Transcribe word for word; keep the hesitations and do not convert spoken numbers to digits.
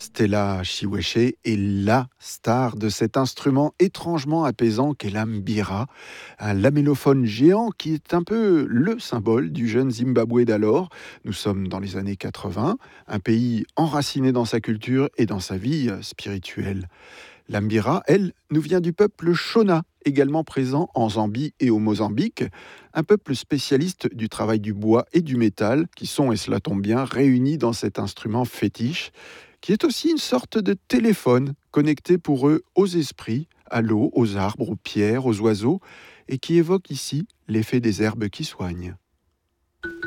Stella Chiweche est la star de cet instrument étrangement apaisant qu'est l'ambira, un lamellophone géant qui est un peu le symbole du jeune Zimbabwe d'alors. Nous sommes dans les années quatre-vingts, un pays enraciné dans sa culture et dans sa vie euh, spirituelle. L'ambira, elle, nous vient du peuple Shona, également présent en Zambie et au Mozambique, un peuple spécialiste du travail du bois et du métal, qui sont, et cela tombe bien, réunis dans cet instrument fétiche, qui est aussi une sorte de téléphone connecté pour eux aux esprits, à l'eau, aux arbres, aux pierres, aux oiseaux, et qui évoque ici l'effet des herbes qui soignent.